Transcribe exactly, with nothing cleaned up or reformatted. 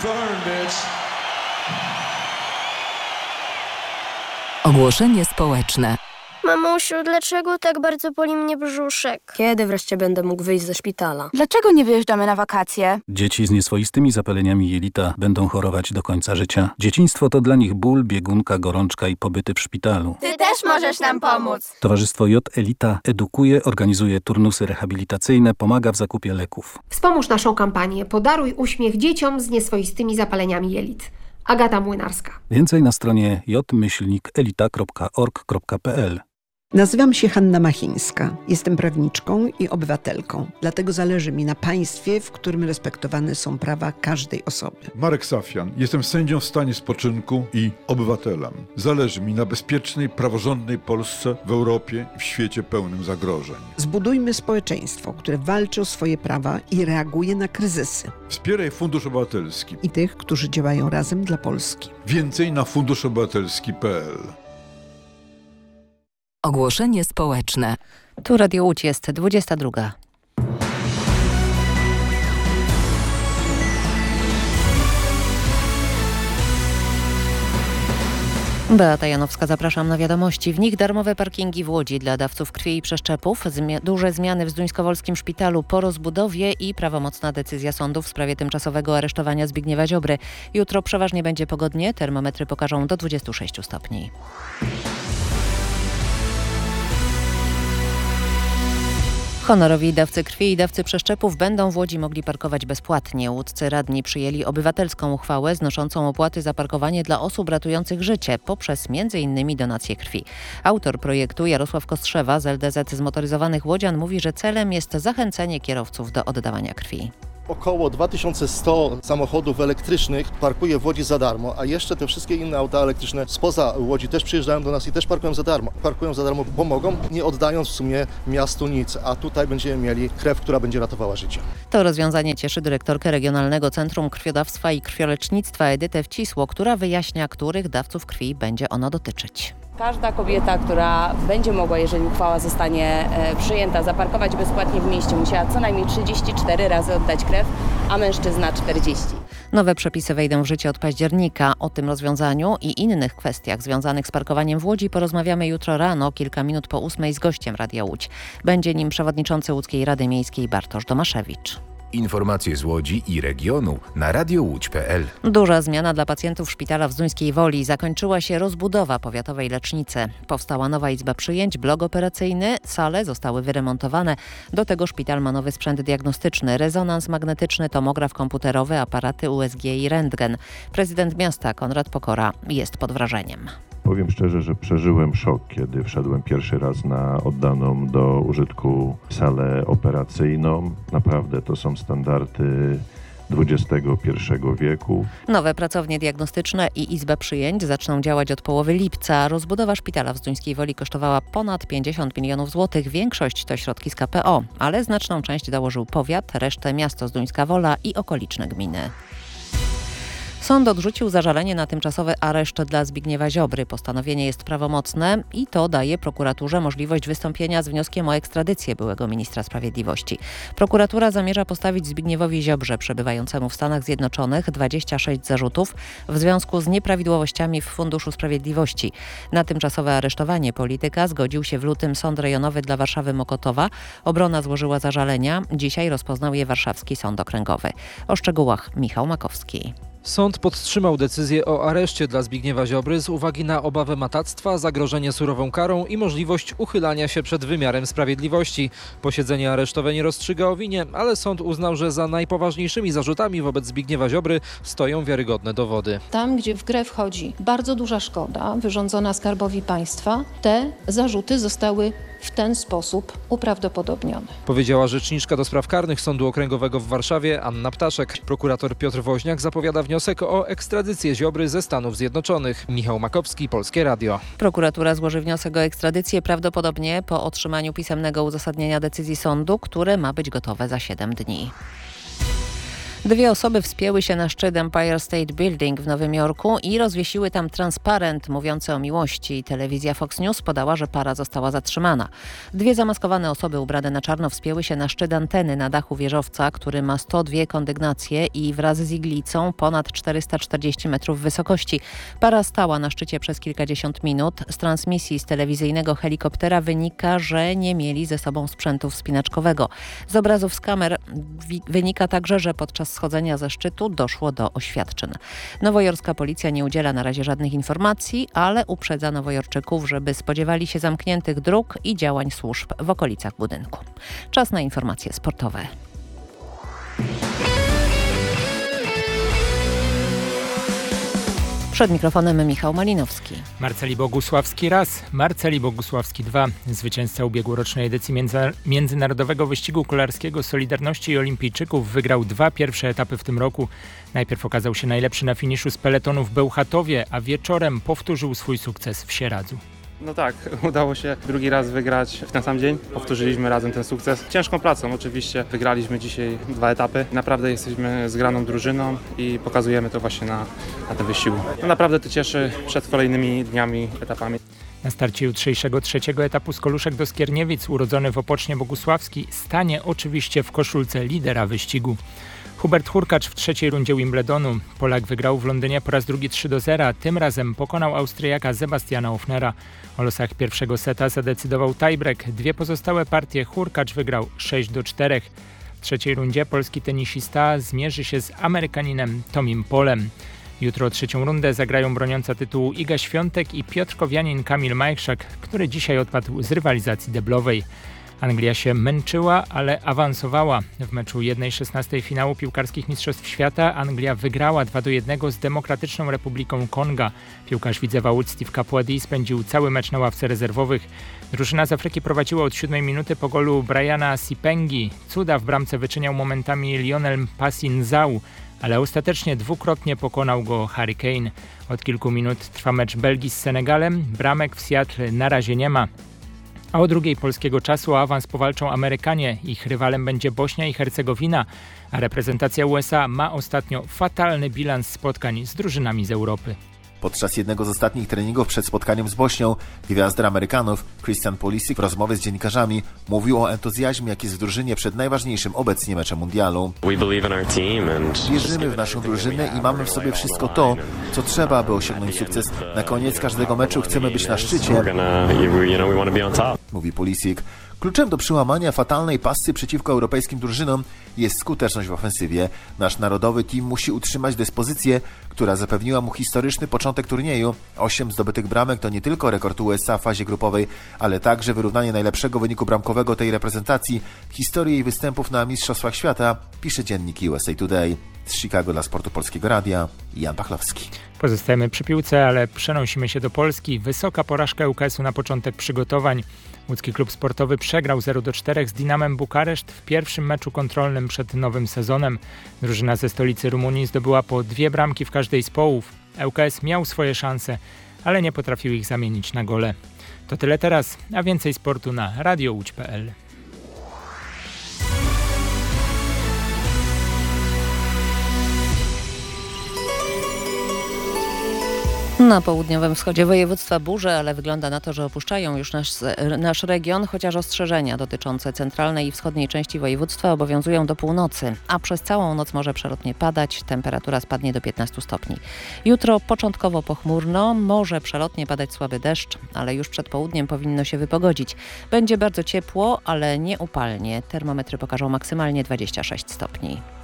Ogłoszenie społeczne. Mamusiu, dlaczego tak bardzo boli mnie brzuszek? Kiedy wreszcie będę mógł wyjść ze szpitala? Dlaczego nie wyjeżdżamy na wakacje? Dzieci z nieswoistymi zapaleniami jelita będą chorować do końca życia. Dzieciństwo to dla nich ból, biegunka, gorączka i pobyty w szpitalu. Ty też możesz nam pomóc. Towarzystwo J Elita edukuje, organizuje turnusy rehabilitacyjne, pomaga w zakupie leków. Wspomóż naszą kampanię Podaruj uśmiech dzieciom z nieswoistymi zapaleniami jelit. Agata Młynarska. Więcej na stronie j myślnik elita kropka org kropka p l. Nazywam się Hanna Machińska. Jestem prawniczką i obywatelką. Dlatego zależy mi na państwie, w którym respektowane są prawa każdej osoby. Marek Safian. Jestem sędzią w stanie spoczynku i obywatelem. Zależy mi na bezpiecznej, praworządnej Polsce w Europie i w świecie pełnym zagrożeń. Zbudujmy społeczeństwo, które walczy o swoje prawa i reaguje na kryzysy. Wspieraj Fundusz Obywatelski I tych, którzy działają razem dla Polski. Więcej na fundusz obywatelski kropka p l. Ogłoszenie społeczne. Tu Radio Łódź, jest dwudziesta druga. Beata Janowska, zapraszam na wiadomości. W nich darmowe parkingi w Łodzi dla dawców krwi i przeszczepów, Zmi- duże zmiany w Zduńskowolskim Szpitalu po rozbudowie i prawomocna decyzja sądu w sprawie tymczasowego aresztowania Zbigniewa Ziobry. Jutro przeważnie będzie pogodnie, termometry pokażą do dwudziestu sześciu stopni. Honorowi dawcy krwi i dawcy przeszczepów będą w Łodzi mogli parkować bezpłatnie. Łódzcy radni przyjęli obywatelską uchwałę znoszącą opłaty za parkowanie dla osób ratujących życie poprzez między innymi donację krwi. Autor projektu Jarosław Kostrzewa z L D Z Zmotoryzowanych Łodzian mówi, że celem jest zachęcenie kierowców do oddawania krwi. Około dwa tysiące sto samochodów elektrycznych parkuje w Łodzi za darmo, a jeszcze te wszystkie inne auta elektryczne spoza Łodzi też przyjeżdżają do nas i też parkują za darmo. Parkują za darmo, bo mogą, nie oddając w sumie miastu nic, a tutaj będziemy mieli krew, która będzie ratowała życie. To rozwiązanie cieszy dyrektorkę Regionalnego Centrum Krwiodawstwa i Krwiolecznictwa Edytę Wcisło, która wyjaśnia, których dawców krwi będzie ono dotyczyć. Każda kobieta, która będzie mogła, jeżeli uchwała zostanie e, przyjęta, zaparkować bezpłatnie w mieście, musiała co najmniej trzydzieści cztery razy oddać krew, a mężczyzna czterdzieści. Nowe przepisy wejdą w życie od października. O tym rozwiązaniu i innych kwestiach związanych z parkowaniem w Łodzi porozmawiamy jutro rano, kilka minut po ósmej z gościem Radia Łódź. Będzie nim przewodniczący Łódzkiej Rady Miejskiej Bartosz Domaszewicz. Informacje z Łodzi i regionu na radio łódź kropka p l. Duża zmiana dla pacjentów szpitala w Zduńskiej Woli. Zakończyła się rozbudowa powiatowej lecznicy. Powstała nowa izba przyjęć, blok operacyjny, sale zostały wyremontowane. Do tego szpital ma nowy sprzęt diagnostyczny, rezonans magnetyczny, tomograf komputerowy, aparaty U S G i rentgen. Prezydent miasta Konrad Pokora jest pod wrażeniem. Powiem szczerze, że przeżyłem szok, kiedy wszedłem pierwszy raz na oddaną do użytku salę operacyjną. Naprawdę to są standardy dwudziestego pierwszego wieku. Nowe pracownie diagnostyczne i izba przyjęć zaczną działać od połowy lipca. Rozbudowa szpitala w Zduńskiej Woli kosztowała ponad pięćdziesiąt milionów złotych. Większość to środki z K P O, ale znaczną część dołożył powiat, resztę miasto Zduńska Wola i okoliczne gminy. Sąd odrzucił zażalenie na tymczasowy areszt dla Zbigniewa Ziobry. Postanowienie jest prawomocne i to daje prokuraturze możliwość wystąpienia z wnioskiem o ekstradycję byłego ministra sprawiedliwości. Prokuratura zamierza postawić Zbigniewowi Ziobrze, przebywającemu w Stanach Zjednoczonych, dwadzieścia sześć zarzutów w związku z nieprawidłowościami w Funduszu Sprawiedliwości. Na tymczasowe aresztowanie polityka zgodził się w lutym Sąd Rejonowy dla Warszawy Mokotowa. Obrona złożyła zażalenia. Dzisiaj rozpoznał je Warszawski Sąd Okręgowy. O szczegółach Michał Makowski. Sąd podtrzymał decyzję o areszcie dla Zbigniewa Ziobry z uwagi na obawę matactwa, zagrożenie surową karą i możliwość uchylania się przed wymiarem sprawiedliwości. Posiedzenie aresztowe nie rozstrzyga o winie, ale sąd uznał, że za najpoważniejszymi zarzutami wobec Zbigniewa Ziobry stoją wiarygodne dowody. Tam, gdzie w grę wchodzi bardzo duża szkoda wyrządzona Skarbowi Państwa, te zarzuty zostały w ten sposób uprawdopodobnione. Powiedziała rzeczniczka do spraw karnych Sądu Okręgowego w Warszawie Anna Ptaszek. Prokurator Piotr Woźniak zapowiada wniosek o ekstradycję Ziobry ze Stanów Zjednoczonych. Michał Makowski, Polskie Radio. Prokuratura złoży wniosek o ekstradycję prawdopodobnie po otrzymaniu pisemnego uzasadnienia decyzji sądu, które ma być gotowe za siedem dni. Dwie osoby wspięły się na szczyt Empire State Building w Nowym Jorku i rozwiesiły tam transparent mówiący o miłości. Telewizja Fox News podała, że para została zatrzymana. Dwie zamaskowane osoby ubrane na czarno wspięły się na szczyt anteny na dachu wieżowca, który ma sto dwie kondygnacje i wraz z iglicą ponad czterysta czterdzieści metrów wysokości. Para stała na szczycie przez kilkadziesiąt minut. Z transmisji z telewizyjnego helikoptera wynika, że nie mieli ze sobą sprzętu wspinaczkowego. Z obrazów z kamer wi- wynika także, że podczas schodzenia ze szczytu doszło do oświadczyn. Nowojorska policja nie udziela na razie żadnych informacji, ale uprzedza nowojorczyków, żeby spodziewali się zamkniętych dróg i działań służb w okolicach budynku. Czas na informacje sportowe. Przed mikrofonem Michał Malinowski. Marceli Bogusławski raz, Marceli Bogusławski dwa. Zwycięzca ubiegłorocznej edycji między, Międzynarodowego Wyścigu Kolarskiego Solidarności i Olimpijczyków wygrał dwa pierwsze etapy w tym roku. Najpierw okazał się najlepszy na finiszu z peletonu w Bełchatowie, a wieczorem powtórzył swój sukces w Sieradzu. No tak, udało się drugi raz wygrać w ten sam dzień. Powtórzyliśmy razem ten sukces. Ciężką pracą oczywiście. Wygraliśmy dzisiaj dwa etapy. Naprawdę jesteśmy zgraną drużyną i pokazujemy to właśnie na, na tym wyścigu. No naprawdę to cieszy przed kolejnymi dniami, etapami. Na starcie jutrzejszego trzeciego etapu z Koluszek do Skierniewic urodzony w Opocznie Bogusławski stanie oczywiście w koszulce lidera wyścigu. Hubert Hurkacz w trzeciej rundzie Wimbledonu. Polak wygrał w Londynie po raz drugi trzy do zera. Tym razem pokonał Austriaka Sebastiana Ofnera. O losach pierwszego seta zadecydował tiebreak. Dwie pozostałe partie Hurkacz wygrał sześć do czterech. W trzeciej rundzie polski tenisista zmierzy się z Amerykaninem Tomim Polem. Jutro trzecią rundę zagrają broniąca tytułu Iga Świątek i piotrkowianin Kamil Majchrzak, który dzisiaj odpadł z rywalizacji deblowej. Anglia się męczyła, ale awansowała. W meczu jeden szesnasty finału piłkarskich Mistrzostw Świata Anglia wygrała dwa do jednego z Demokratyczną Republiką Konga. Piłkarz Widzewa Łódź Steve Capuadi spędził cały mecz na ławce rezerwowych. Drużyna z Afryki prowadziła od siódmej minuty po golu Briana Sipengi. Cuda w bramce wyczyniał momentami Lionel Passinzau, ale ostatecznie dwukrotnie pokonał go Harry Kane. Od kilku minut trwa mecz Belgii z Senegalem. Bramek w Seattle na razie nie ma. A o drugiej polskiego czasu o awans powalczą Amerykanie. Ich rywalem będzie Bośnia i Hercegowina, a reprezentacja U S A ma ostatnio fatalny bilans spotkań z drużynami z Europy. Podczas jednego z ostatnich treningów przed spotkaniem z Bośnią gwiazda Amerykanów Christian Pulisic w rozmowie z dziennikarzami mówił o entuzjazmie, jaki jest w drużynie przed najważniejszym obecnie meczem mundialu. Wierzymy w naszą drużynę i mamy w sobie wszystko to, co trzeba, aby osiągnąć sukces. Na koniec każdego meczu chcemy być na szczycie, mówi Pulisic. Kluczem do przełamania fatalnej pasy przeciwko europejskim drużynom jest skuteczność w ofensywie. Nasz narodowy team musi utrzymać dyspozycję, która zapewniła mu historyczny początek turnieju. Osiem zdobytych bramek to nie tylko rekord U S A w fazie grupowej, ale także wyrównanie najlepszego wyniku bramkowego tej reprezentacji w historii jej występów na Mistrzostwach Świata, pisze dziennik U S A Today. Z Chicago dla Sportu Polskiego Radia, Jan Pachlowski. Pozostajemy przy piłce, ale przenosimy się do Polski. Wysoka porażka U K S u na początek przygotowań. Łódzki klub sportowy przegrał zero do czterech z Dinamem Bukareszt w pierwszym meczu kontrolnym przed nowym sezonem. Drużyna ze stolicy Rumunii zdobyła po dwie bramki w każdej z połów. U K S miał swoje szanse, ale nie potrafił ich zamienić na gole. To tyle teraz, a więcej sportu na radio łódź kropka p l. Na południowym wschodzie województwa burze, ale wygląda na to, że opuszczają już nasz, nasz region, chociaż ostrzeżenia dotyczące centralnej i wschodniej części województwa obowiązują do północy, a przez całą noc może przelotnie padać, temperatura spadnie do piętnastu stopni. Jutro początkowo pochmurno, może przelotnie padać słaby deszcz, ale już przed południem powinno się wypogodzić. Będzie bardzo ciepło, ale nie upalnie. Termometry pokażą maksymalnie dwadzieścia sześć stopni.